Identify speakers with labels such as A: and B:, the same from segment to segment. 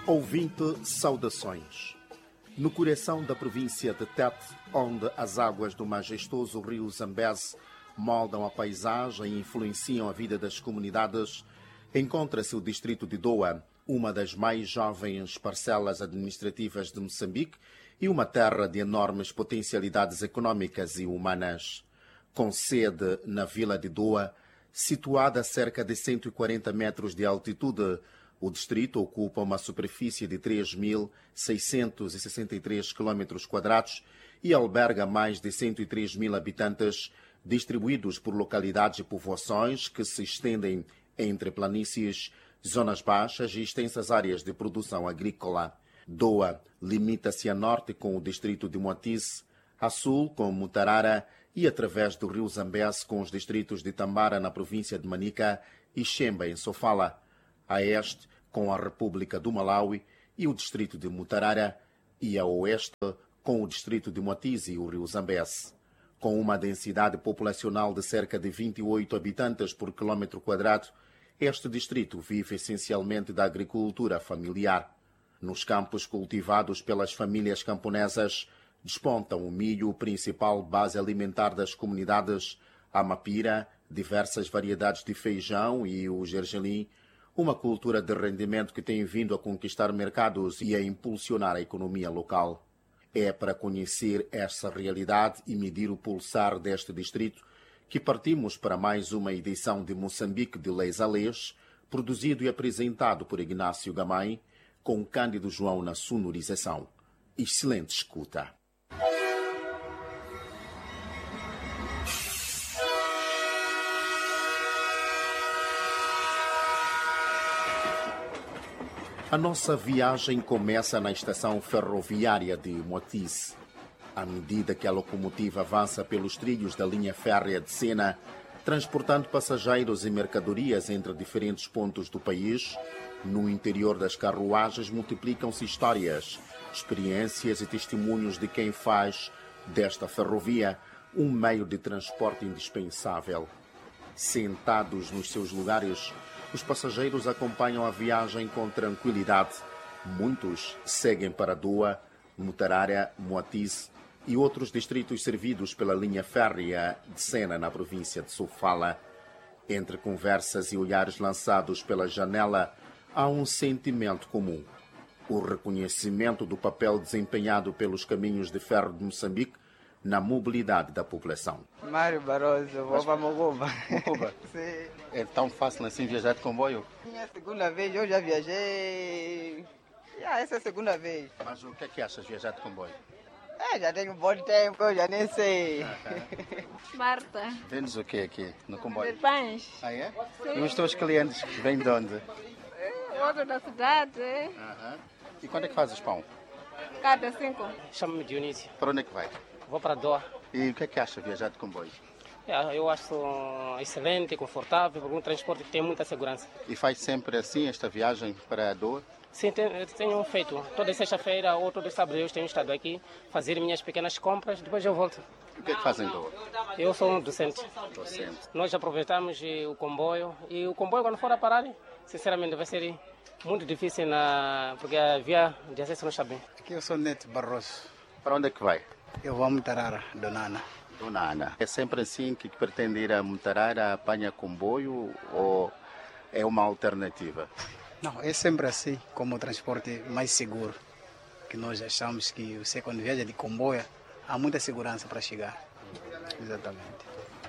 A: Ouvinte, saudações. No coração da província de Tete, onde as águas do majestoso rio Zambeze moldam a paisagem e influenciam a vida das comunidades, encontra-se o distrito de Doa, uma das mais jovens parcelas administrativas de Moçambique e uma terra de enormes potencialidades econômicas e humanas. Com sede na vila de Doa, situada a cerca de 140 metros de altitude, o distrito ocupa uma superfície de 3.663 km² e alberga mais de 103 mil habitantes, distribuídos por localidades e povoações que se estendem entre planícies, zonas baixas e extensas áreas de produção agrícola. Doa limita-se a norte com o distrito de Moatize, a sul com Mutarara e através do rio Zambeze com os distritos de Tambara na província de Manica e Xemba em Sofala, a este com a República do Malawi e o distrito de Mutarara e a oeste com o distrito de Moatize e o rio Zambeze. Com uma densidade populacional de cerca de 28 habitantes por quilômetro quadrado, este distrito vive essencialmente da agricultura familiar. Nos campos cultivados pelas famílias camponesas, despontam o milho, principal base alimentar das comunidades, a mapira, diversas variedades de feijão e o gergelim, uma cultura de rendimento que tem vindo a conquistar mercados e a impulsionar a economia local. É para conhecer essa realidade e medir o pulsar deste distrito que partimos para mais uma edição de Moçambique de Leis a Leis, produzido e apresentado por Ignácio Gamay, com Cândido João na sonorização. Excelente escuta. A nossa viagem começa na estação ferroviária de Moatize. À medida que a locomotiva avança pelos trilhos da linha férrea de Sena, transportando passageiros e mercadorias entre diferentes pontos do país, no interior das carruagens multiplicam-se histórias, experiências e testemunhos de quem faz desta ferrovia um meio de transporte indispensável. Sentados nos seus lugares, os passageiros acompanham a viagem com tranquilidade. Muitos seguem para Doa, Mutarara, Moatize e outros distritos servidos pela linha férrea de Sena na província de Sofala. Entre conversas e olhares lançados pela janela, há um sentimento comum: o reconhecimento do papel desempenhado pelos caminhos de ferro de Moçambique na mobilidade da população.
B: Mário Barroso, vou para Mocoba.
A: Mocoba?
B: Sim.
A: É tão fácil assim viajar de comboio?
B: Minha segunda vez, eu já viajei. Essa é a segunda vez.
A: Mas o que é que achas de viajar de comboio?
B: Já tenho um bom tempo, eu já nem sei.
C: Marta.
A: Vendes o que aqui no comboio?
C: Pães.
A: Ah, é?
C: Sim.
A: E os teus clientes vêm de onde?
C: Outro da cidade.
A: E quando é que fazes pão?
C: Cada 5.
D: Chamo-me Dionísio.
A: Para onde é que vai?
D: Vou para Doa.
A: E o que é que acha de viajar de comboio?
D: Eu acho excelente, confortável, porque um transporte que tem muita segurança.
A: E faz sempre assim esta viagem para Doa?
D: Sim, tenho feito. Toda sexta-feira ou todo sábado eu tenho estado aqui, fazer minhas pequenas compras, depois eu volto.
A: O que é que fazem em Doa?
D: Eu sou um docente. Nós aproveitamos o comboio e o comboio quando for a parar, sinceramente vai ser muito difícil porque a via de acesso não está bem.
E: Aqui eu sou Neto Barroso.
A: Para onde é que vai?
E: Eu vou a Mutarara, Dona Ana.
A: Dona Ana. É sempre assim que pretende ir a Mutarara, apanha comboio ou é uma alternativa?
E: Não, é sempre assim, como o transporte mais seguro. Que nós achamos que você quando viaja de comboio, há muita segurança para chegar. Exatamente.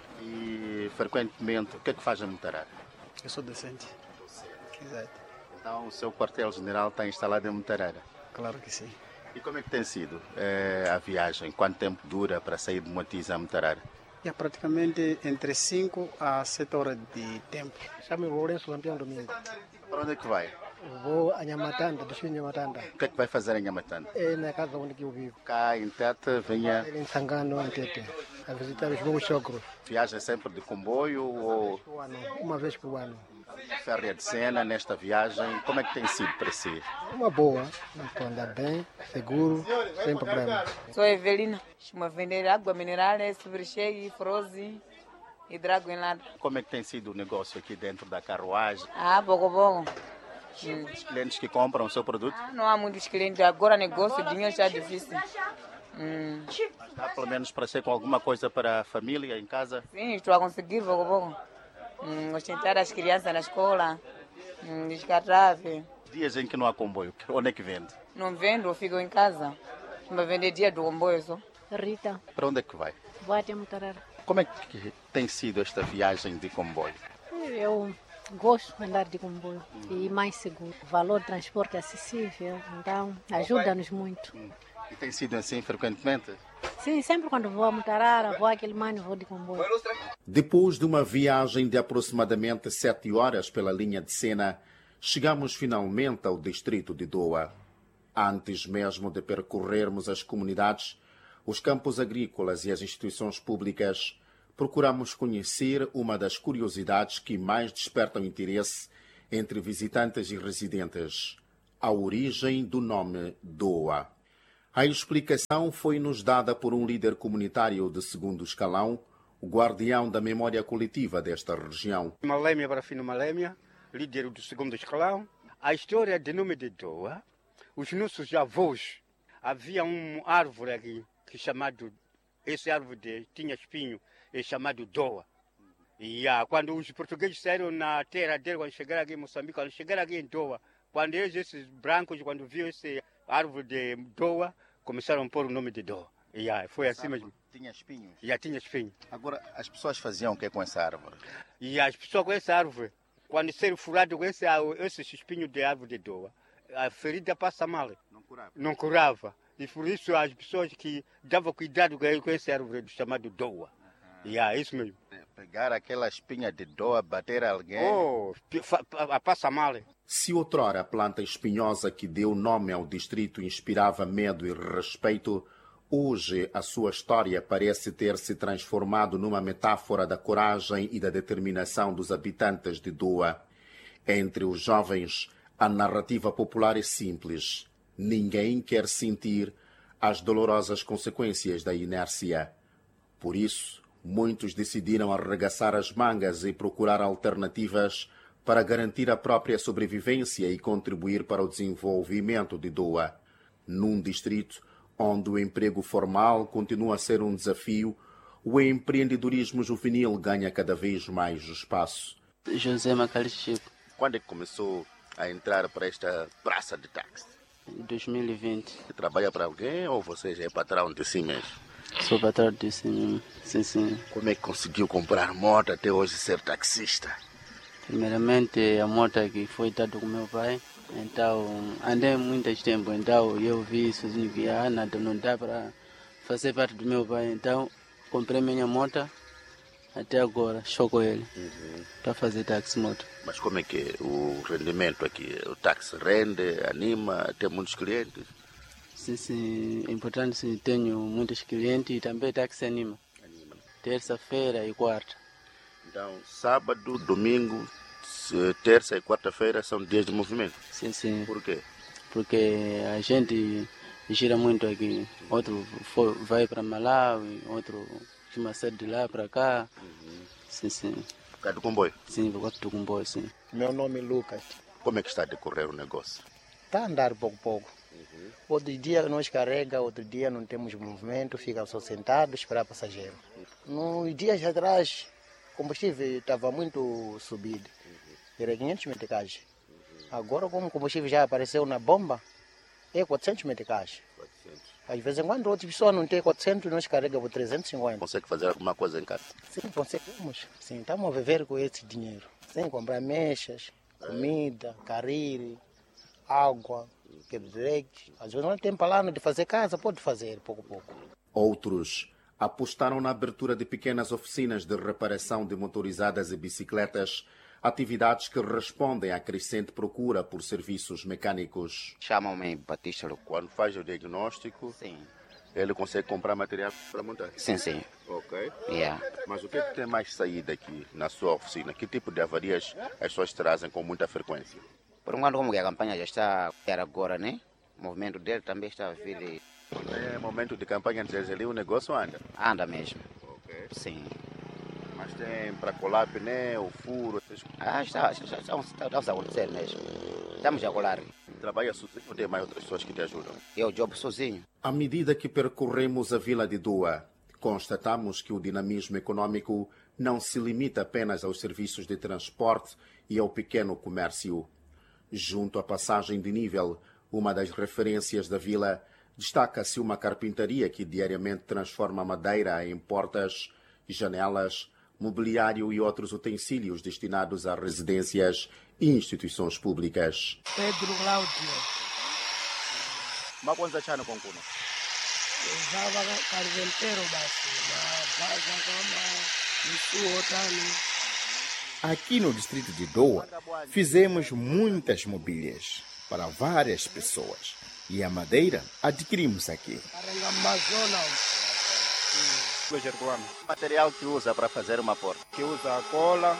A: E frequentemente, o que é que faz a Mutarara?
E: Eu sou docente. Exato.
A: Então o seu quartel-general está instalado em Mutarara?
E: Claro que sim.
A: E como é que tem sido a viagem? Quanto tempo dura para sair de Moatize a Mutarara?
E: Praticamente entre 5 a 7 horas de tempo.
F: Chamo-me Lourenço Lampião Domingo.
A: Para onde é que vai?
F: Vou a Nhamatanda, desci em Nhamatanda.
A: O que é que vai fazer em Nhamatanda?
F: É na casa onde eu vivo.
A: Cá em Tete, venha...
F: Em Sangano, em Tete, a visitar os meus sogros.
A: Viaja sempre de comboio ou...
F: Uma vez por ano.
A: Férrea de Sena, nesta viagem, como é que tem sido para si?
F: Uma boa, estou andando bem, seguro, sem problema.
G: Sou Evelina, estou a vender água mineral, supercheio, frozen e drago em lado.
A: Como é que tem sido o negócio aqui dentro da carruagem?
G: Pouco.
H: Os clientes que compram o seu produto?
G: Não há muitos clientes. Agora negócio, dinheiro está difícil.
H: Dá pelo menos para ser com alguma coisa para a família em casa?
G: Sim, estou a conseguir pouco a pouco. Ostentar as crianças na escola, descartável.
H: Dias em que não há comboio, onde é que vende?
G: Não vendo, eu fico em casa. Vai vender dia do comboio só.
C: Rita,
H: Para onde é que vai?
C: vou até Mutarara.
H: Como é que tem sido esta viagem de comboio?
C: Eu gosto de andar de comboio e mais seguro. O valor de transporte é acessível, então ajuda-nos muito.
H: E tem sido assim frequentemente?
C: Sim, sempre quando vou a Mutarara, vou a Quelimane, vou de comboio.
A: Depois de uma viagem de aproximadamente 7 horas pela linha de Sena, chegamos finalmente ao distrito de Doa. Antes mesmo de percorrermos as comunidades, os campos agrícolas e as instituições públicas, procuramos conhecer uma das curiosidades que mais despertam interesse entre visitantes e residentes: a origem do nome Doa. A explicação foi-nos dada por um líder comunitário de segundo escalão, o guardião da memória coletiva desta região.
I: Malémia Barafino Malémia, líder do segundo escalão. A história do nome de Doa, os nossos avós, havia uma árvore aqui, que chamado, essa árvore tinha espinho, é chamado Doa. E quando os portugueses saíram na terra dele, quando chegaram aqui em Moçambique, quando chegaram aqui em Doa, quando esses brancos, quando viram essa árvore de Doa, começaram a pôr o nome de Doa. E foi assim mesmo.
H: Tinha espinhos?
I: Já tinha espinhos.
H: Agora, as pessoas faziam o que com essa árvore?
I: E as pessoas com essa árvore, quando serem furados com esses espinhos de árvore de Doa, a ferida passa mal.
H: Não curava?
I: Não curava. E por isso as pessoas que davam cuidado com essa árvore chamado Doa. E isso mesmo.
H: Pegar aquela espinha de Doa, bater alguém...
I: Passa mal.
A: Se outrora a planta espinhosa que deu nome ao distrito inspirava medo e respeito, hoje a sua história parece ter se transformado numa metáfora da coragem e da determinação dos habitantes de Doa. Entre os jovens, a narrativa popular é simples. Ninguém quer sentir as dolorosas consequências da inércia. Por isso, muitos decidiram arregaçar as mangas e procurar alternativas para garantir a própria sobrevivência e contribuir para o desenvolvimento de Doa. Num distrito onde o emprego formal continua a ser um desafio, o empreendedorismo juvenil ganha cada vez mais espaço.
J: José Macalichico.
H: Quando é que começou a entrar para esta praça de táxi?
J: Em 2020.
H: Você trabalha para alguém ou você já é patrão de si mesmo?
J: Sou patrão de si mesmo, sim.
H: Como é que conseguiu comprar moto até hoje ser taxista?
J: Primeiramente, a moto que foi dada com meu pai. Então, andei muito tempo, então eu vi sozinho que nada não dá para fazer parte do meu pai. Então, comprei minha moto, até agora, choco ele, para fazer táxi moto.
H: Mas como é que é o rendimento aqui? O táxi rende, anima, tem muitos clientes?
J: Sim, é importante se tenho muitos clientes e também táxi anima. Terça-feira e quarta.
H: Então, sábado, domingo, terça e quarta-feira são dias de movimento?
J: Sim.
H: Por quê?
J: Porque a gente gira muito aqui. Outro vai para Malawi, outro costuma sair de lá para cá. Sim.
H: Por causa do comboio?
J: Sim, por causa do comboio, sim.
F: Meu nome é Lucas.
H: Como é que está a decorrer o negócio?
F: Está a andar pouco. Outro dia nós carrega, outro dia não temos movimento, fica só sentado, esperar passageiro. Nos dias atrás, o combustível estava muito subido. Era 500 meticais. Agora, como o combustível já apareceu na bomba, é 400 meticais. Às vezes, enquanto outra pessoa não tem 400, nós carregamos por 350.
H: Consegue fazer alguma coisa em casa?
F: Sim, conseguimos. Sim, estamos a viver com esse dinheiro. Sem comprar mechas, comida, cariri, água, quebreque. Às vezes não tem plano de fazer casa, pode fazer pouco a pouco.
A: Outros apostaram na abertura de pequenas oficinas de reparação de motorizadas e bicicletas, atividades que respondem à crescente procura por serviços mecânicos.
K: Chamam-me Batista.
H: Quando faz o diagnóstico,
K: sim,
H: ele consegue comprar material para montar?
K: Sim.
H: Ok.
K: Yeah.
H: Mas o que é que tem mais saída aqui na sua oficina? Que tipo de avarias as pessoas trazem com muita frequência?
K: Por enquanto, como que a campanha já está agora, né? O movimento dele também está a vir.
H: É momento de campanha, ali o negócio anda?
K: Anda mesmo.
H: Ok.
K: Sim.
H: Mas tem para colar pneu, furo?
K: Está a acontecer mesmo. Estamos a colar.
H: Trabalha sozinho ou tem mais outras pessoas que te ajudam?
K: Eu jogo sozinho.
A: À medida que percorremos a vila de Doa, constatamos que o dinamismo econômico não se limita apenas aos serviços de transporte e ao pequeno comércio. Junto à passagem de nível, uma das referências da vila, destaca-se uma carpintaria que diariamente transforma madeira em portas, janelas, mobiliário e outros utensílios destinados a residências e instituições públicas.
L: Pedro Cláudio.
H: Mas quantos anos com Cuno?
L: Eu usava carpinteiro
M: Aqui no distrito de Doa, fizemos muitas mobílias para várias pessoas. E a madeira adquirimos aqui.
H: O material que usa para fazer uma porta?
N: Que usa cola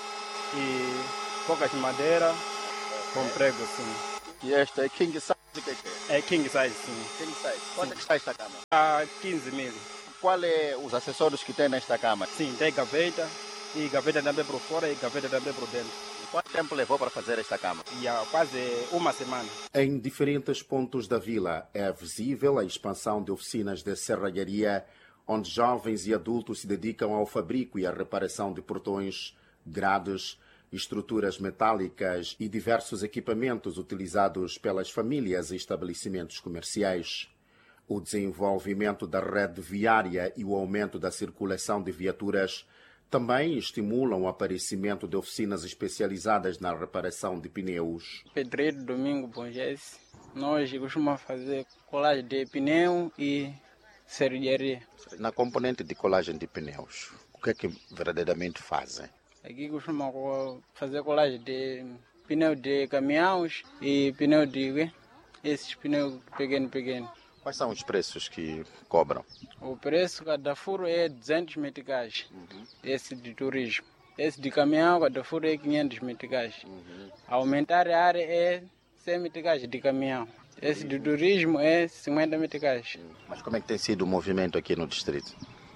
N: e poucas de madeira com prego, sim.
H: E esta é king size?
N: É king size, sim.
H: King size. Quanto é que está esta cama?
N: A 15 mil.
H: Qual é os acessórios que tem nesta cama?
N: Sim, tem gaveta, e gaveta também por fora e gaveta também por dentro.
H: Quanto tempo levou para fazer esta cama?
N: Quase uma semana.
A: Em diferentes pontos da vila é visível a expansão de oficinas de serralharia, onde jovens e adultos se dedicam ao fabrico e à reparação de portões, grades, estruturas metálicas e diversos equipamentos utilizados pelas famílias e estabelecimentos comerciais. O desenvolvimento da rede viária e o aumento da circulação de viaturas também estimulam o aparecimento de oficinas especializadas na reparação de pneus.
J: Pedreiro Domingo Bongese, nós costumamos fazer colagem de pneu e serralharia.
H: Na componente de colagem de pneus, o que é que verdadeiramente fazem?
J: Aqui costumamos fazer colagem de pneu de caminhões e pneu de esses pneus pequenos.
H: Quais são os preços que cobram?
J: O preço cada furo é 200 meticais, esse de turismo. Esse de caminhão, cada furo é 500 meticais. Aumentar a área é 100 meticais de caminhão. Esse de turismo é 50 meticais.
H: Mas como é que tem sido o movimento aqui no distrito?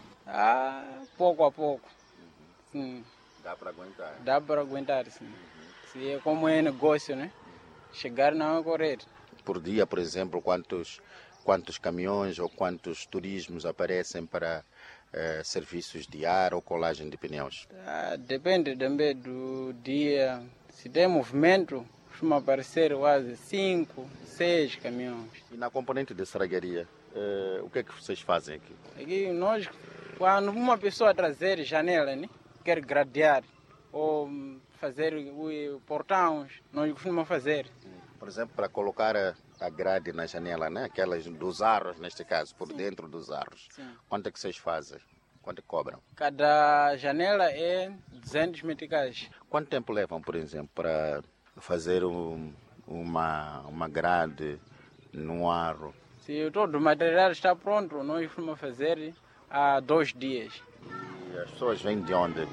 J: Pouco a pouco. Sim.
H: Dá para aguentar?
J: Dá para aguentar, sim. Se é como é negócio, né? Chegar não é correr.
H: Por dia, por exemplo, quantos caminhões ou quantos turismos aparecem para serviços de ar ou colagem de pneus?
J: Depende também do dia. Se tem movimento, costuma aparecer quase 5, 6 caminhões.
H: E na componente de serralharia, o que é que vocês fazem aqui?
J: Aqui nós, quando uma pessoa trazer janela, né? Quer gradear ou fazer portões, nós costumamos fazer.
H: Por exemplo, para colocar a grade na janela, né? Aquelas dos arros, neste caso, por dentro dos arros. Sim. Quanto é que vocês fazem? Quanto é que cobram?
J: Cada janela é 200 meticais.
H: Quanto tempo levam, por exemplo, para fazer uma grade no arro?
J: Se todo o material está pronto, nós costumamos fazer há 2 dias.
H: E as pessoas vêm de onde?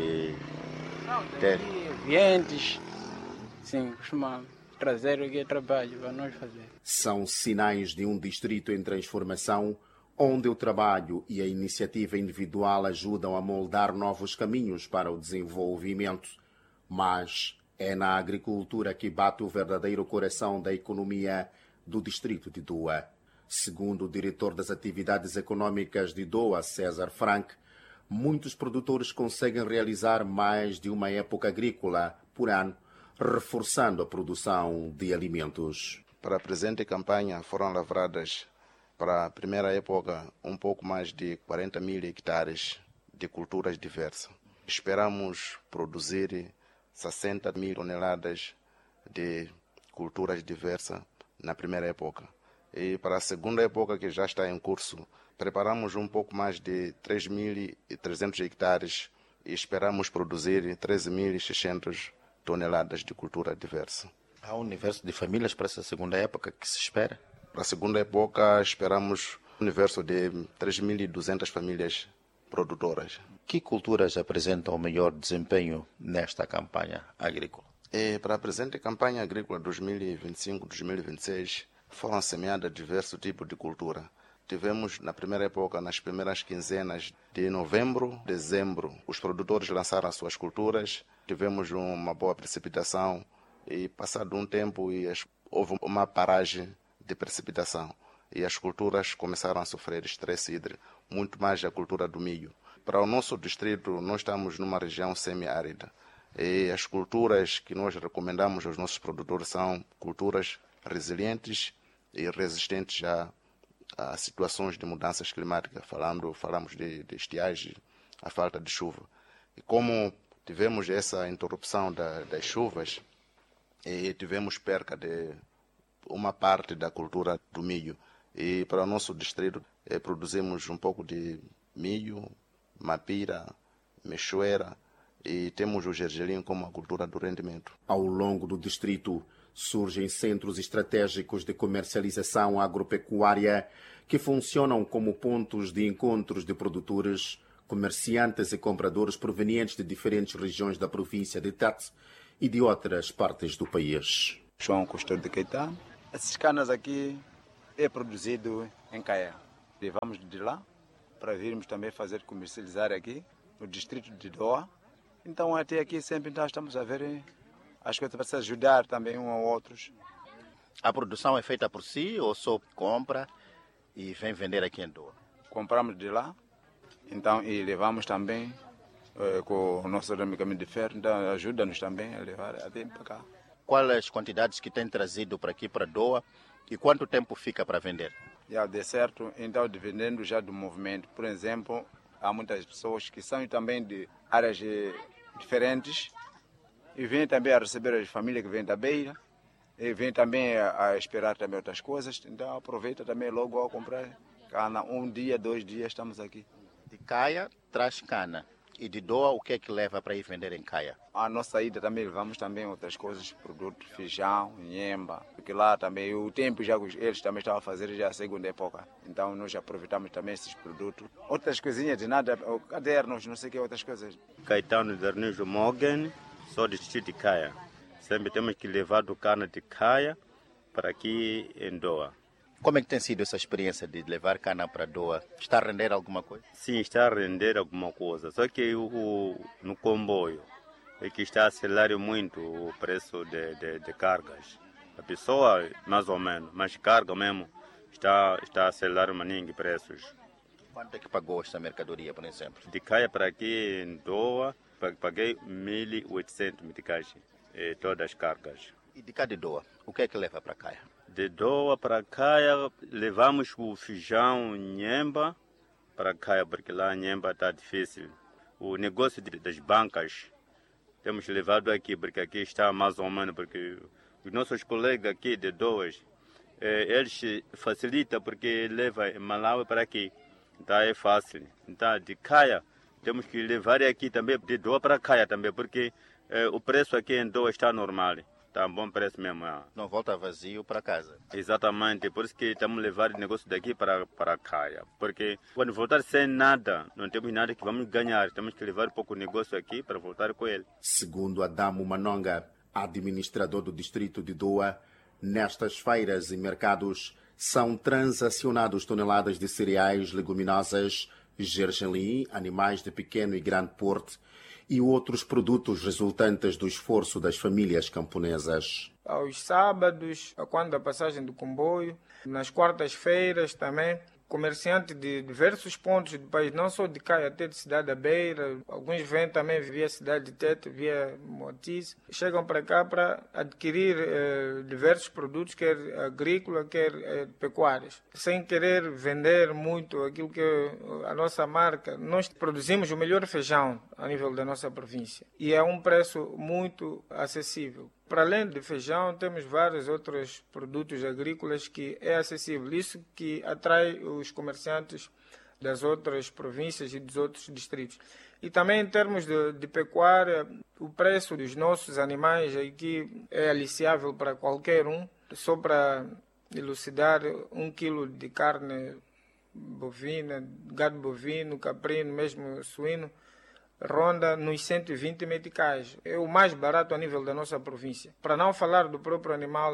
J: Clientes, sim, costumamos trazer aqui trabalho para nós fazer.
A: São sinais de um distrito em transformação, onde o trabalho e a iniciativa individual ajudam a moldar novos caminhos para o desenvolvimento. Mas é na agricultura que bate o verdadeiro coração da economia do distrito de Doa. Segundo o diretor das atividades econômicas de Doa, César Frank, muitos produtores conseguem realizar mais de uma época agrícola por ano, reforçando a produção de alimentos.
O: Para a presente campanha foram lavradas para a primeira época um pouco mais de 40 mil hectares de culturas diversas. Esperamos produzir 60 mil toneladas de culturas diversas na primeira época. E para a segunda época, que já está em curso, preparamos um pouco mais de 3.300 hectares e esperamos produzir 13.600 toneladas de cultura diversa.
H: Há um universo de famílias para essa segunda época que se espera?
O: Para a segunda época esperamos um universo de 3.200 famílias produtoras.
H: Que culturas apresentam o melhor desempenho nesta campanha agrícola?
O: Para a presente campanha agrícola 2025-2026 foram semeadas diversos tipos de cultura. Tivemos na primeira época, nas primeiras quinzenas de novembro, dezembro, os produtores lançaram as suas culturas. Tivemos uma boa precipitação e passado um tempo houve uma paragem de precipitação e as culturas começaram a sofrer estresse hídrico, muito mais a cultura do milho. Para o nosso distrito, nós estamos numa região semiárida e as culturas que nós recomendamos aos nossos produtores são culturas resilientes e resistentes a situações de mudanças climáticas, falamos de estiagem, a falta de chuva. E como tivemos essa interrupção das chuvas, e tivemos perca de uma parte da cultura do milho. E para o nosso distrito produzimos um pouco de milho, mapira, mexoeira e temos o gergelim como a cultura do rendimento.
A: Ao longo do distrito surgem centros estratégicos de comercialização agropecuária que funcionam como pontos de encontros de produtores, comerciantes e compradores provenientes de diferentes regiões da província de Tete e de outras partes do país.
P: João Custódio de Keita. Essas canas aqui é produzido em Caia. Levamos de lá para virmos também comercializar aqui no distrito de Doa. Então até aqui sempre estamos a ver as coisas para se ajudar também uns aos outros.
H: A produção é feita por si ou só compra e vem vender aqui em Doa?
P: Compramos de lá, então e levamos também com o nosso caminho de ferro, então ajuda-nos também a levar até para cá.
H: Quais as quantidades que tem trazido para aqui, para Doa, e quanto tempo fica para vender?
P: Já deu certo, então dependendo já do movimento. Por exemplo, há muitas pessoas que são também de áreas diferentes e vêm também a receber as famílias que vêm da beira e vêm também a esperar também outras coisas. Então aproveita também logo a comprar cana. 1 dia, 2 dias estamos aqui.
H: De Caia traz cana. E de Doa, o que é que leva para ir vender em Caia?
P: A nossa ida também levamos também outras coisas, produtos, feijão, nhemba, porque lá também o tempo já eles também estavam a fazer já a segunda época. Então nós aproveitamos também esses produtos. Outras coisinhas de nada, cadernos, não sei o que, outras coisas.
Q: Caetano Dernijo Morgan, sou do distrito de Caia. Sempre temos que levar do cana de Caia para aqui em Doa.
H: Como é que tem sido essa experiência de levar cana para Doa? Está a render alguma coisa?
Q: Sim, está a render alguma coisa. Só que no comboio é que está a acelerar muito o preço de cargas. A pessoa, mais ou menos, mas carga mesmo, está a acelerar maninho preços.
H: Quanto é que pagou esta mercadoria, por exemplo?
Q: De Caia para aqui em Doa, paguei 1.800 meticais, todas as cargas.
H: E de cá de Doa, o que é que leva para Caia?
Q: De Doa para Caia, levamos o feijão nhemba para Caia, porque lá nhemba está difícil. O negócio das bancas, temos levado aqui, porque aqui está mais ou menos, porque os nossos colegas aqui de Doas, eles facilitam, porque leva em Malawi para aqui, então é fácil. Então de Caia, temos que levar aqui também, de Doa para Caia também, porque o preço aqui em Doa está normal. Está um bom preço mesmo.
H: Não volta vazio para casa.
Q: Exatamente, por isso que estamos levando o negócio daqui para Caia. Porque quando voltar sem nada, não temos nada que vamos ganhar. Temos que levar um pouco de negócio aqui para voltar com ele.
A: Segundo Adamo Manonga, administrador do distrito de Doa, nestas feiras e mercados são transacionados toneladas de cereais, leguminosas, gergelim, animais de pequeno e grande porte, e outros produtos resultantes do esforço das famílias camponesas.
R: Aos sábados, quando a passagem do comboio, nas quartas-feiras também, comerciantes de diversos pontos do país, não só de Caia, até de Cidade da Beira, alguns vêm também via Cidade de Tete, via Motiz, chegam para cá para adquirir diversos produtos, quer agrícola, quer pecuários, sem querer vender muito aquilo que a nossa marca. Nós produzimos o melhor feijão a nível da nossa província e é um preço muito acessível. Para além de feijão, temos vários outros produtos agrícolas que é acessível. Isso que atrai os comerciantes das outras províncias e dos outros distritos. E também em termos de pecuária, o preço dos nossos animais aqui é aliciável para qualquer um. Só para elucidar, 1 quilo de carne bovina, gado bovino, caprino, mesmo suíno, ronda nos 120 meticais. É o mais barato a nível da nossa província. Para não falar do próprio animal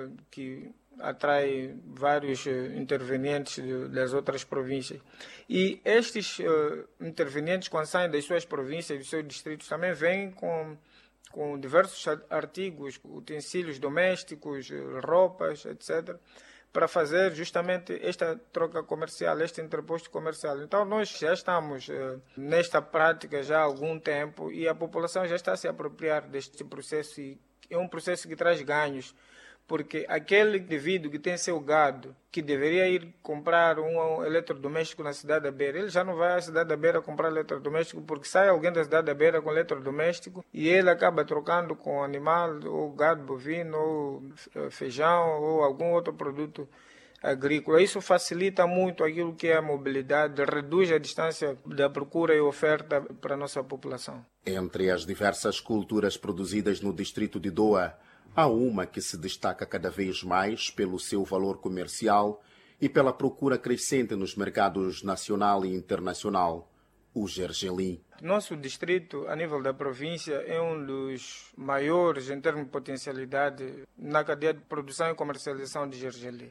R: que atrai vários intervenientes das outras províncias. E estes intervenientes, quando saem das suas províncias, dos seus distritos, também vêm com com diversos artigos, utensílios domésticos, roupas, etc., para fazer justamente esta troca comercial, este interposto comercial. Então, nós já estamos nesta prática já há algum tempo e a população já está a se apropriar deste processo e é um processo que traz ganhos, porque aquele indivíduo que tem seu gado, que deveria ir comprar um eletrodoméstico na cidade da Beira, ele já não vai à cidade da Beira comprar eletrodoméstico porque sai alguém da cidade da Beira com eletrodoméstico e ele acaba trocando com animal, ou gado bovino, ou feijão, ou algum outro produto agrícola. Isso facilita muito aquilo que é a mobilidade, reduz a distância da procura e oferta para a nossa população.
A: Entre as diversas culturas produzidas no distrito de Doa, há uma que se destaca cada vez mais pelo seu valor comercial e pela procura crescente nos mercados nacional e internacional, o gergelim.
R: Nosso distrito, a nível da província, é um dos maiores em termos de potencialidade na cadeia de produção e comercialização de gergelim.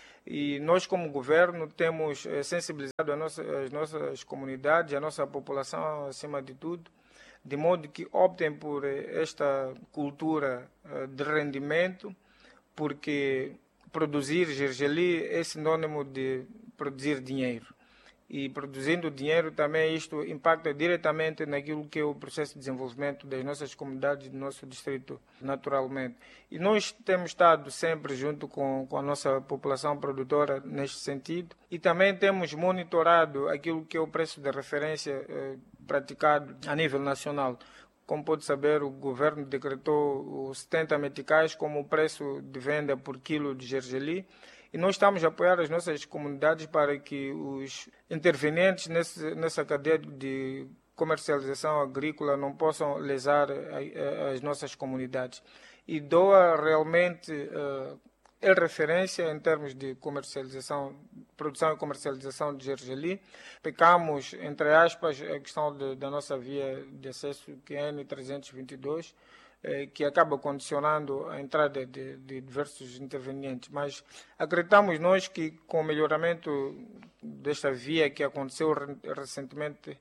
R: E nós, como governo, temos sensibilizado as nossas comunidades, a nossa população, acima de tudo, de modo que optem por esta cultura de rendimento, porque produzir gergelim é sinônimo de produzir dinheiro. E produzindo dinheiro também isto impacta diretamente naquilo que é o processo de desenvolvimento das nossas comunidades, do nosso distrito, naturalmente. E nós temos estado sempre junto com a nossa população produtora neste sentido e também temos monitorado aquilo que é o preço de referência praticado a nível nacional. Como pode saber, o governo decretou os 70 meticais como o preço de venda por quilo de gergelim. E nós estamos a apoiar as nossas comunidades para que os intervenientes nessa cadeia de comercialização agrícola não possam lesar as nossas comunidades. E Doa realmente é referência em termos de comercialização, produção e comercialização de gergelim. Pecamos, entre aspas, a questão da nossa via de acesso, que é a N322, que acaba condicionando a entrada de diversos intervenientes. Mas acreditamos nós que com o melhoramento desta via que aconteceu recentemente,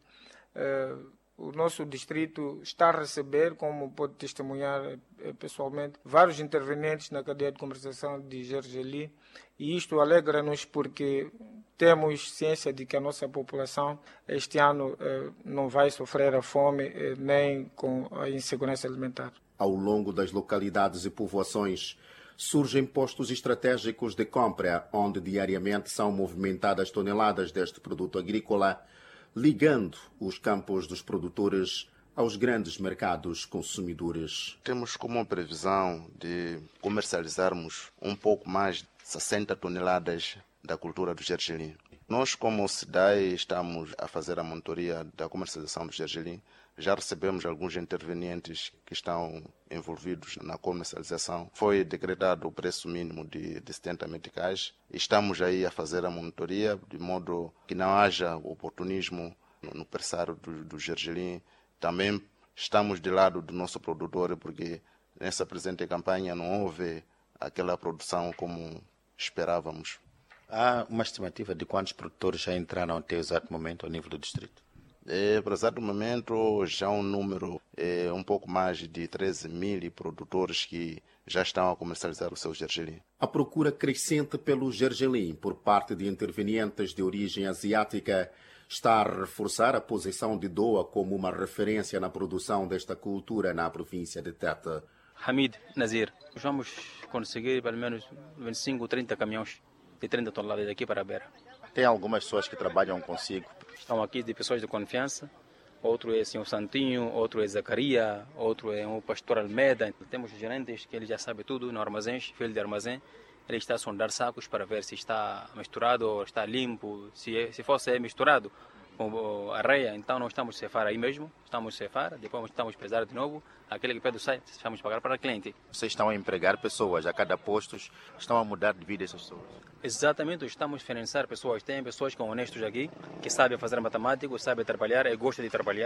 R: o nosso distrito está a receber, como pode testemunhar pessoalmente, vários intervenientes na cadeia de comercialização de gergelim, e isto alegra-nos porque temos ciência de que a nossa população este ano não vai sofrer a fome nem com a insegurança alimentar.
A: Ao longo das localidades e povoações, surgem postos estratégicos de compra, onde diariamente são movimentadas toneladas deste produto agrícola, ligando os campos dos produtores aos grandes mercados consumidores.
O: Temos como previsão de comercializarmos um pouco mais de 60 toneladas da cultura do gergelim. Nós, como SIDAI, estamos a fazer a monitoria da comercialização do gergelim. Já recebemos alguns intervenientes que estão envolvidos na comercialização. Foi decretado o preço mínimo de 70 meticais. Estamos aí a fazer a monitoria de modo que não haja oportunismo no pressário do gergelim. Também estamos de lado do nosso produtor, porque nessa presente campanha não houve aquela produção como esperávamos.
H: Há uma estimativa de quantos produtores já entraram até o exato momento ao nível do distrito?
O: Para o exato momento, já um número um pouco mais de 13 mil produtores que já estão a comercializar o seu gergelim.
A: A procura crescente pelo gergelim por parte de intervenientes de origem asiática está a reforçar a posição de Doa como uma referência na produção desta cultura na província de Tete.
S: Hamid Nazir, vamos conseguir pelo menos 25 ou 30 caminhões de 30 toneladas daqui para a Beira.
H: Tem algumas pessoas que trabalham consigo?
S: Estão aqui de pessoas de confiança. Outro é o senhor Santinho, outro é Zacaria, outro é o pastor Almeida. Temos gerentes que ele já sabe tudo no armazém, filho de armazém. Ele está a sondar sacos para ver se está misturado ou está limpo. Se fosse misturado com areia, então não estamos a cefar aí mesmo. Estamos a cefar, depois estamos a pesar de novo. Aquele que pede o site, estamos a pagar para o cliente.
H: Vocês estão a empregar pessoas a cada posto, estão a mudar de vida essas pessoas?
S: Exatamente, estamos a financiar pessoas. Tem pessoas que são honestos aqui, que sabem fazer matemática, sabem trabalhar, gostam de trabalhar.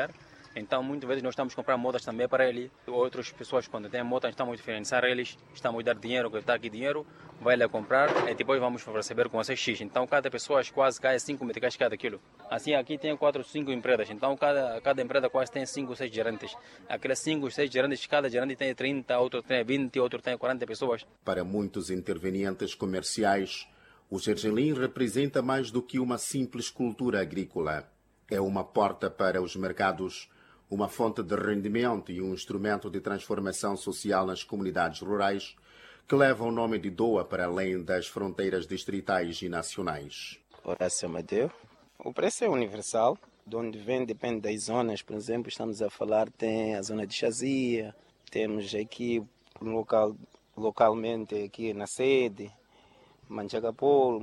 S: Então, muitas vezes nós estamos a comprar motas também para ele. Outras pessoas, quando têm motas, estamos a diferenciar eles, estamos a dar dinheiro, que está aqui dinheiro, vai lá comprar e depois vamos receber com você X. Então, cada pessoa quase cai 5 meticais cada quilo. Assim, aqui tem 4, 5 empresas. Então, cada empresa quase tem 5, 6 gerentes. Aqueles 5, 6 gerentes, cada gerente tem 30, outro tem 20, outro tem 40 pessoas.
A: Para muitos intervenientes comerciais, o gergelim representa mais do que uma simples cultura agrícola. É uma porta para os mercados, uma fonte de rendimento e um instrumento de transformação social nas comunidades rurais que leva o nome de Doa para além das fronteiras distritais e nacionais.
T: Horácio Amadeu. O preço é universal. De onde vem depende das zonas. Por exemplo, estamos a falar, tem a zona de Chazia, temos aqui localmente aqui na sede, Manchagapolo,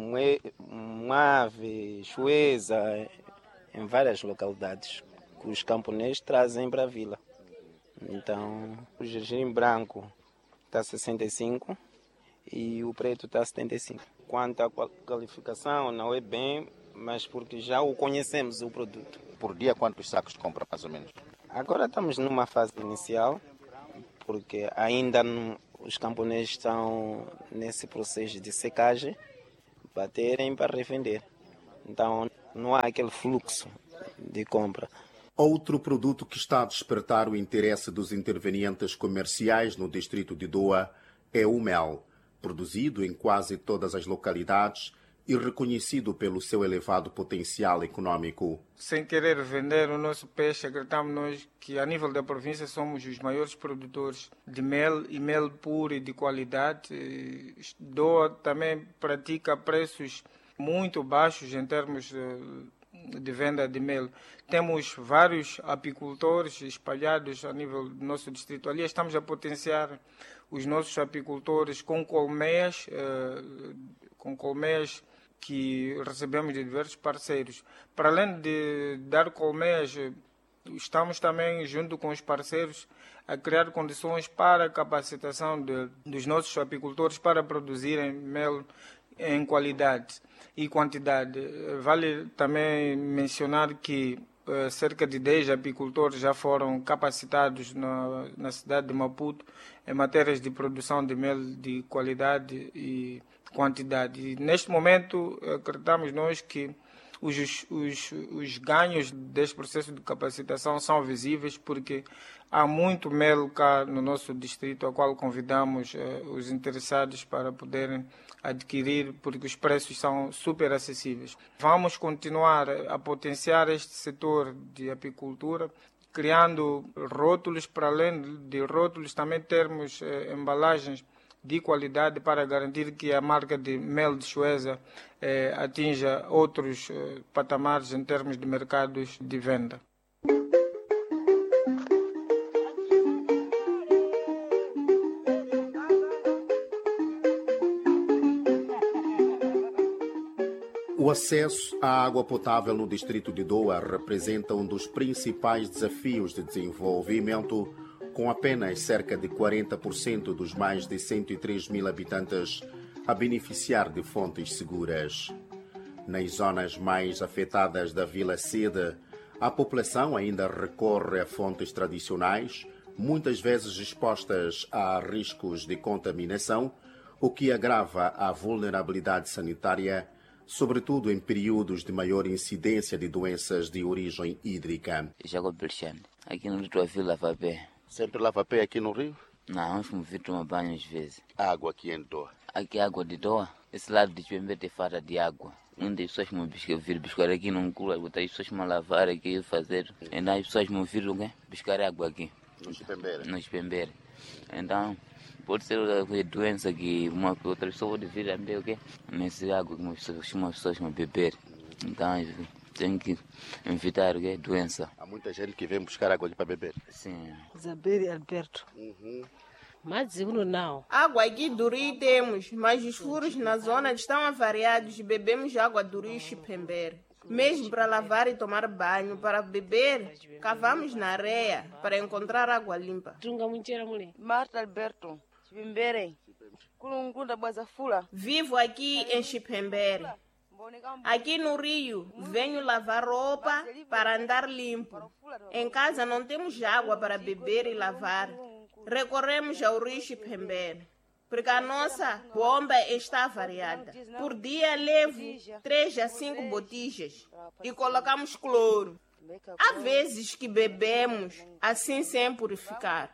T: Moave, Chueza, em várias localidades que os camponeses trazem para a vila. Então, o gergelim branco está a 65 e o preto está a 75. Quanto à qualificação, não é bem, mas porque já o conhecemos, o produto.
H: Por dia, quantos sacos compra, mais ou menos?
T: Agora estamos numa fase inicial, porque ainda os camponeses estão nesse processo de secagem, baterem para revender. Então, não há aquele fluxo de compra.
A: Outro produto que está a despertar o interesse dos intervenientes comerciais no distrito de Doa é o mel, produzido em quase todas as localidades e reconhecido pelo seu elevado potencial econômico.
R: Sem querer vender o nosso peixe, acreditamos nós que a nível da província somos os maiores produtores de mel e mel puro e de qualidade. Doa também pratica preços muito baixos em termos de venda de mel. Temos vários apicultores espalhados a nível do nosso distrito. Ali estamos a potenciar os nossos apicultores com colmeias que recebemos de diversos parceiros. Para além de dar colmeias, estamos também, junto com os parceiros, a criar condições para a capacitação dos nossos apicultores para produzirem mel em qualidade e quantidade. Vale também mencionar que cerca de 10 apicultores já foram capacitados na cidade de Maputo em matérias de produção de mel de qualidade e quantidade. E neste momento, acreditamos nós que os ganhos deste processo de capacitação são visíveis, porque há muito mel cá no nosso distrito, a qual convidamos os interessados para poderem adquirir, porque os preços são super acessíveis. Vamos continuar a potenciar este setor de apicultura, criando rótulos. Para além de rótulos, também termos embalagens de qualidade para garantir que a marca de mel de Chueza atinja outros patamares em termos de mercados de venda.
A: O acesso à água potável no distrito de Doa representa um dos principais desafios de desenvolvimento, com apenas cerca de 40% dos mais de 103 mil habitantes a beneficiar de fontes seguras. Nas zonas mais afetadas da Vila Sede, a população ainda recorre a fontes tradicionais, muitas vezes expostas a riscos de contaminação, o que agrava a vulnerabilidade sanitária, sobretudo em períodos de maior incidência de doenças de origem hídrica.
U: Jacob Belchane, aqui no Rio Vila Vapé.
H: Sempre lava pé aqui no Rio?
U: Não, vamos vir tomar banho às vezes.
H: A água aqui em Doa?
U: Aqui a água de Doa, esse lado de Chupembe tem falta de água. Onde as pessoas vão vir buscar aqui não cura, as pessoas vão lavar aqui, fazer. Então as pessoas vão vir buscar água aqui.
H: No Chupembe?
U: No Chupembe. Então, pode ser uma doença que uma outra pessoa pode vir também, ok? Nessa água que as pessoas vão beber. Então, tem que evitar a doença.
H: Há muita gente que vem buscar água aqui para beber?
U: Sim.
L: Zaberi Alberto.
V: Mas seguro não.
W: Água aqui Duri temos, mas os furos na zona estão avariados e bebemos água Duri e Chipember. Mesmo para lavar e tomar banho, para beber, cavamos na areia para encontrar água limpa.
L: Marta Alberto, Chipembere. Kulungunda Bazafula.
W: Vivo aqui em Chipembere. Aqui no Rio, venho lavar roupa para andar limpo. Em casa não temos água para beber e lavar. Recorremos ao rio Chipembere, porque a nossa bomba está variada. Por dia levo 3 a 5 botijas e colocamos cloro. Há vezes que bebemos assim sem purificar.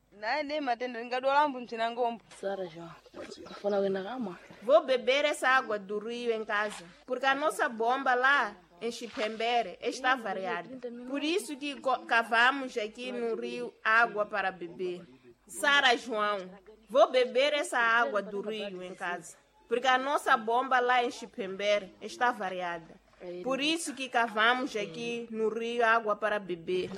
W: Vou beber essa água do rio em casa, porque a nossa bomba lá em Chipembere está variada. Por isso que cavamos aqui no rio água para beber. Sara João, vou beber essa água do rio em casa, porque a nossa bomba lá em Chipembere está variada. Por isso que cavamos aqui no rio água para beber.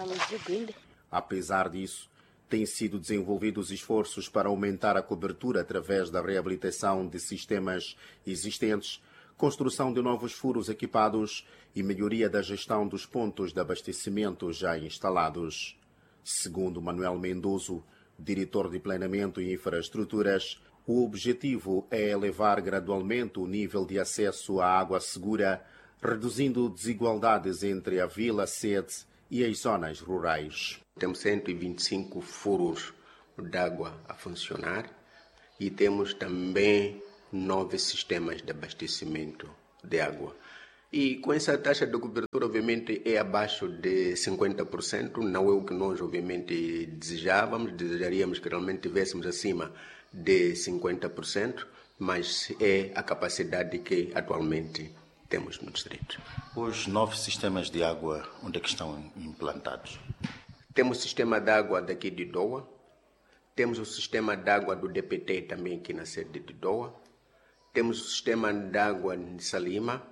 A: Apesar disso, têm sido desenvolvidos esforços para aumentar a cobertura através da reabilitação de sistemas existentes, construção de novos furos equipados e melhoria da gestão dos pontos de abastecimento já instalados. Segundo Manuel Mendoso, diretor de Planeamento e Infraestruturas, o objetivo é elevar gradualmente o nível de acesso à água segura, reduzindo desigualdades entre a vila-sede e as zonas rurais.
B: Temos 125 furos de água a funcionar e temos também 9 sistemas de abastecimento de água. E com essa taxa de cobertura, obviamente, é abaixo de 50%, não é o que nós, obviamente, desejaríamos que realmente tivéssemos acima de 50%, mas é a capacidade que atualmente temos no distrito.
H: Os 9 sistemas de água, onde é que estão implantados?
B: Temos o sistema de água daqui de Doa, temos o sistema de água do DPT também aqui na sede de Doa, temos o sistema de água de Salima,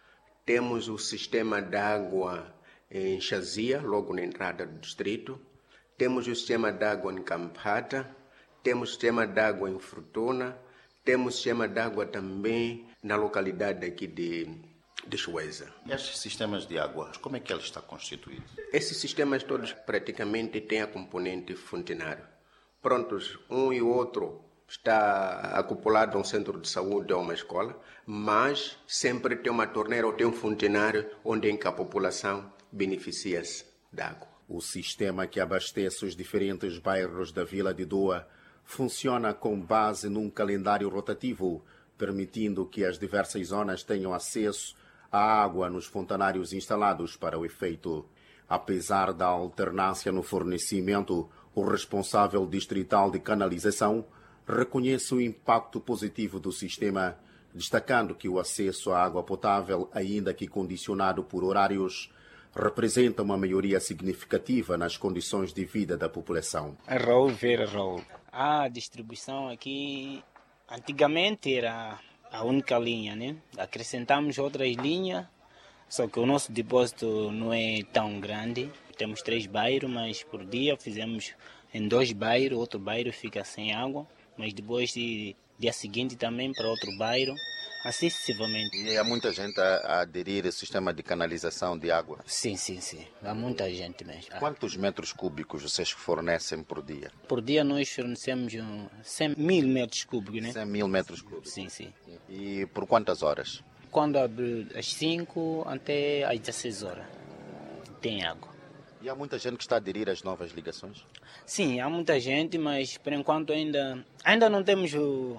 B: temos o sistema de água em Chazia, logo na entrada do distrito, temos o sistema de água em Campata, temos o sistema de água em Fortuna, temos o sistema de água também na localidade aqui de Chueza.
H: Estes sistemas de água, como é que ele está constituído?
B: Esses sistemas todos praticamente têm a componente fontenário. Prontos, um e outro está acoplado a um centro de saúde ou uma escola, mas sempre tem uma torneira ou tem um fontenário onde em que a população beneficia-se da água.
A: O sistema que abastece os diferentes bairros da Vila de Doa funciona com base num calendário rotativo, permitindo que as diversas zonas tenham acesso à água nos fontanários instalados para o efeito. Apesar da alternância no fornecimento, o responsável distrital de canalização reconhece o impacto positivo do sistema, destacando que o acesso à água potável, ainda que condicionado por horários, representa uma melhoria significativa nas condições de vida da população.
D: Raul Vera Raul. A distribuição aqui antigamente era a única linha, né? Acrescentamos outras linhas, só que o nosso depósito não é tão grande. Temos 3 bairros, mas por dia fizemos em 2 bairros, outro bairro fica sem água, mas depois dia seguinte também para outro bairro, assim sucessivamente.
H: E há muita gente a aderir ao sistema de canalização de água?
D: Sim. Há muita gente mesmo.
H: Quantos metros cúbicos vocês fornecem por dia?
D: Por dia nós fornecemos 100.000 metros cúbicos, né?
H: 100.000 metros cúbicos?
D: Sim.
H: E por quantas horas?
D: Quando abre às 5 até às 16 horas tem água.
H: E há muita gente que está a aderir às novas ligações?
D: Sim, há muita gente, mas por enquanto ainda não temos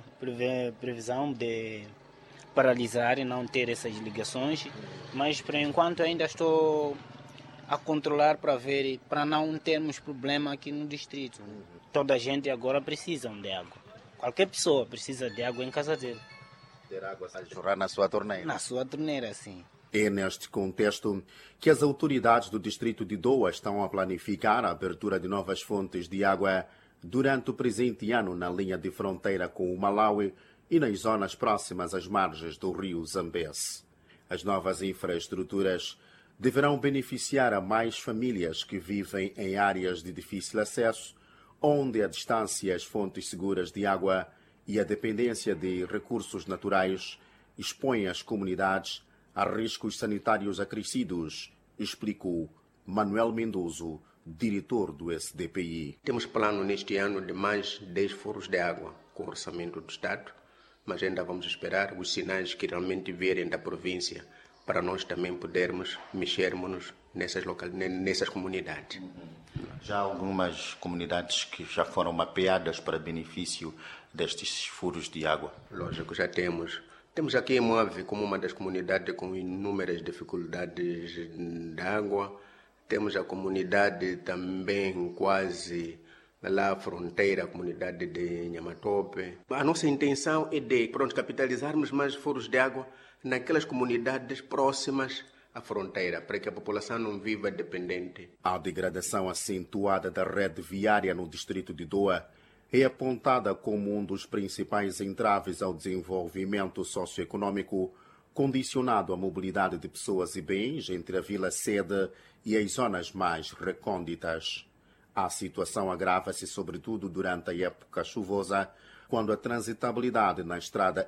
D: previsão de paralisar e não ter essas ligações, mas por enquanto ainda estou a controlar para ver, para não termos problema aqui no distrito. Toda a gente agora precisa de água. Qualquer pessoa precisa de água em casa dele.
H: Ter água a jorrar na sua torneira?
D: Na sua torneira, sim.
A: É neste contexto que as autoridades do distrito de Doa estão a planificar a abertura de novas fontes de água durante o presente ano na linha de fronteira com o Malawi e nas zonas próximas às margens do rio Zambeze. As novas infraestruturas deverão beneficiar a mais famílias que vivem em áreas de difícil acesso, onde a distância e as fontes seguras de água e a dependência de recursos naturais expõem as comunidades a riscos sanitários acrescidos, explicou Manuel Mendoso, diretor do SDPI.
B: Temos plano neste ano de mais 10 furos de água com o orçamento do Estado. mas ainda vamos esperar os sinais que realmente vierem da província para nós também podermos mexermos nessas comunidades.
H: Já há algumas comunidades que já foram mapeadas para benefício destes furos de água?
B: Lógico, já temos. Temos aqui em Moave como uma das comunidades com inúmeras dificuldades de água. Temos a comunidade também quase lá à fronteira, a comunidade de Nhamatope. A nossa intenção é de capitalizarmos mais furos de água naquelas comunidades próximas à fronteira, para que a população não viva dependente.
A: A degradação acentuada da rede viária no distrito de Doa é apontada como um dos principais entraves ao desenvolvimento socioeconômico, condicionado à mobilidade de pessoas e bens entre a vila-sede e as zonas mais recônditas. A situação agrava-se sobretudo durante a época chuvosa, quando a transitabilidade na estrada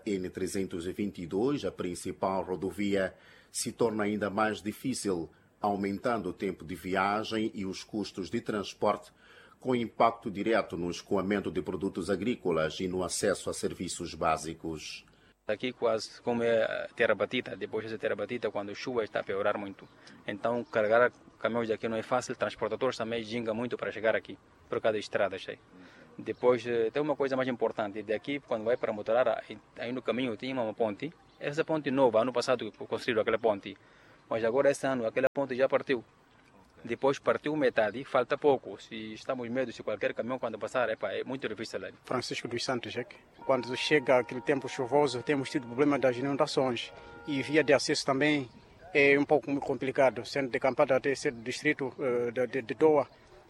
A: N322, a principal rodovia, se torna ainda mais difícil, aumentando o tempo de viagem e os custos de transporte, com impacto direto no escoamento de produtos agrícolas e no acesso a serviços básicos.
S: Aqui quase como é terra batida, depois dessa terra batida, quando a chuva está a piorar muito. Então carregar caminhões daqui não é fácil, transportadores também gingam muito para chegar aqui, por causa das estradas aí. Depois tem uma coisa mais importante, daqui quando vai para Motorara, aí no caminho tinha uma ponte. Essa ponte nova, ano passado construíram aquela ponte, mas agora esse ano aquela ponte já partiu. Depois partiu metade, falta pouco. Se estamos medo de qualquer caminhão quando passar, é muito difícil.
N: Francisco dos Santos, quando chega aquele tempo chuvoso, temos tido problema das inundações e via de acesso também é um pouco complicado, sendo decampada até ser distrito de Doa.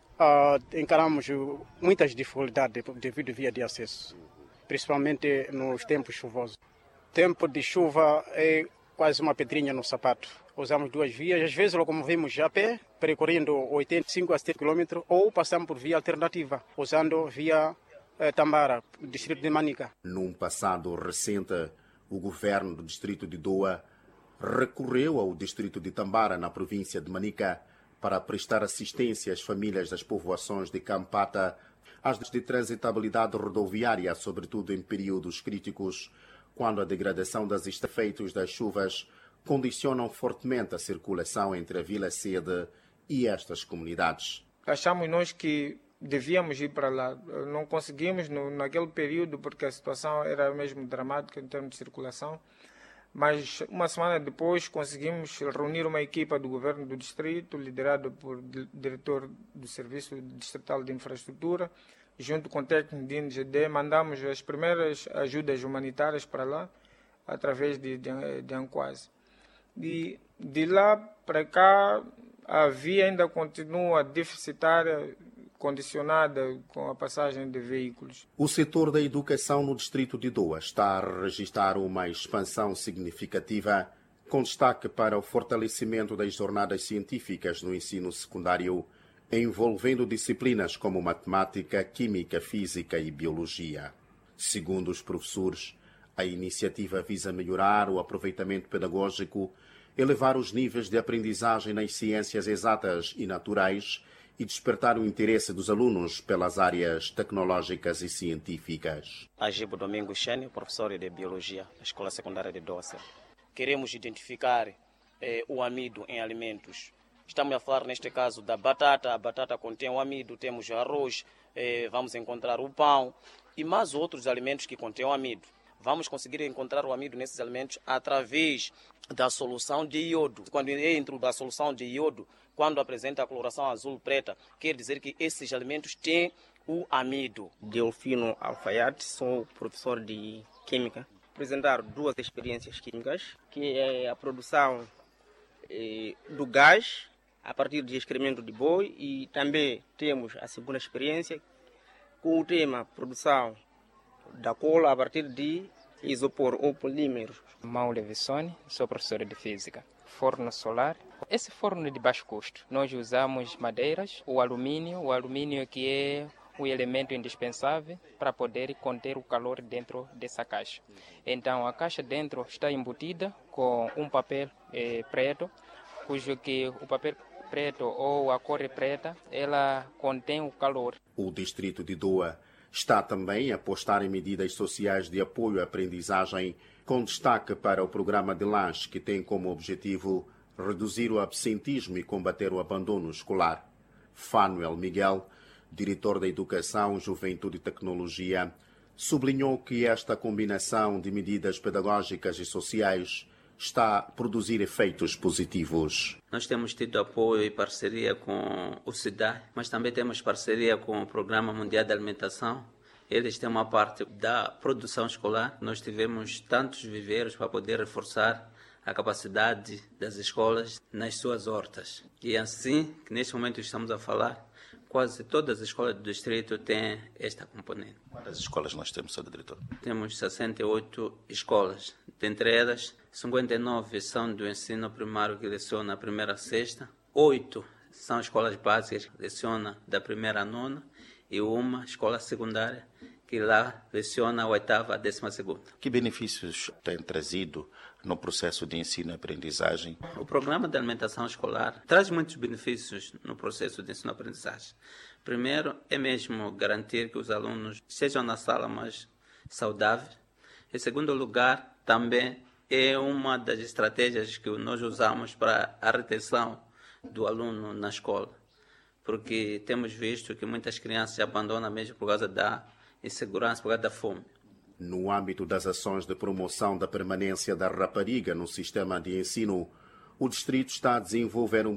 N: Encaramos muitas dificuldades devido à via de acesso, principalmente nos tempos chuvosos. Tempo de chuva é quase uma pedrinha no sapato. Usamos duas vias, às vezes locomovemos a pé, percorrendo 85 a 70 km, ou passamos por via alternativa, usando via Tambara, distrito de Manica.
A: Num passado recente, o governo do distrito de Doa recorreu ao distrito de Tambara, na província de Manica, para prestar assistência às famílias das povoações de Campata, às de transitabilidade rodoviária, sobretudo em períodos críticos, quando a degradação dos efeitos das chuvas condicionam fortemente a circulação entre a vila-sede e estas comunidades.
R: Achamos nós que devíamos ir para lá. Não conseguimos naquele período porque a situação era mesmo dramática em termos de circulação. Mas uma semana depois conseguimos reunir uma equipa do governo do distrito, liderada por diretor do Serviço Distrital de Infraestrutura, junto com o técnico de INGD, mandamos as primeiras ajudas humanitárias para lá, através de Anquase. E de lá para cá, a via ainda continua deficitária, condicionada com a passagem de veículos.
A: O setor da educação no distrito de Doa está a registrar uma expansão significativa, com destaque para o fortalecimento das jornadas científicas no ensino secundário, envolvendo disciplinas como matemática, química, física e biologia. Segundo os professores, a iniciativa visa melhorar o aproveitamento pedagógico, elevar os níveis de aprendizagem nas ciências exatas e naturais e despertar o interesse dos alunos pelas áreas tecnológicas e científicas.
C: Agibo Domingos Xene, professor de Biologia da Escola Secundária de Doce. Queremos identificar o amido em alimentos. Estamos a falar, neste caso, da batata. A batata contém o amido, temos o arroz, vamos encontrar o pão e mais outros alimentos que contêm o amido. Vamos conseguir encontrar o amido nesses alimentos através da solução de iodo. Quando entro da solução de iodo, quando apresenta a coloração azul-preta, quer dizer que esses alimentos têm o amido.
E: Delfino Alfaiate, sou professor de Química. Apresentar duas experiências químicas, que é a produção do gás a partir de excremento de boi, e também temos a segunda experiência com o tema produção da cola a partir de isopor ou polímeros.
G: Maule Vissone, sou professor de Física. Forno solar. Esse forno é de baixo custo. Nós usamos madeiras, o alumínio que é o elemento indispensável para poder conter o calor dentro dessa caixa. Então a caixa dentro está embutida com um papel preto, cujo que o papel preto ou a cor preta, ela contém o calor.
A: O distrito de Doa Está também a apostar em medidas sociais de apoio à aprendizagem, com destaque para o programa de lanche, que tem como objetivo reduzir o absentismo e combater o abandono escolar. Fanuel Miguel, diretor da Educação, Juventude e Tecnologia, sublinhou que esta combinação de medidas pedagógicas e sociais está a produzir efeitos positivos.
F: Nós temos tido apoio e parceria com o SIDAI, mas também temos parceria com o Programa Mundial de Alimentação. Eles têm uma parte da produção escolar. Nós tivemos tantos viveiros para poder reforçar a capacidade das escolas nas suas hortas. E assim, que neste momento estamos a falar, quase todas as escolas do distrito têm esta componente.
H: Quantas escolas nós temos, Sr. Diretor?
F: Temos 68 escolas. Dentre elas, 59 são do ensino primário que leciona a primeira a sexta, 8 são escolas básicas que leciona da primeira a nona e uma escola secundária que lá leciona a oitava a 12ª.
H: Que benefícios tem trazido no processo de ensino e aprendizagem?
F: O programa de alimentação escolar traz muitos benefícios no processo de ensino e aprendizagem. Primeiro, é mesmo garantir que os alunos estejam na sala mais saudáveis. Em segundo lugar, também é uma das estratégias que nós usamos para a retenção do aluno na escola, porque temos visto que muitas crianças abandonam mesmo por causa da insegurança, por causa da fome.
A: No âmbito das ações de promoção da permanência da rapariga no sistema de ensino, o distrito está a desenvolver um